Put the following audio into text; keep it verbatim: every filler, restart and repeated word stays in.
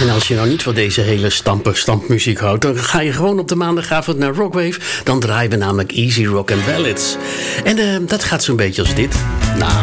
En als je nou niet van deze hele stamper stampmuziek houdt, dan ga je gewoon op de maandagavond naar Rockwave. Dan draaien we namelijk Easy Rock and Ballads. En uh, dat gaat zo'n beetje als dit. Nou,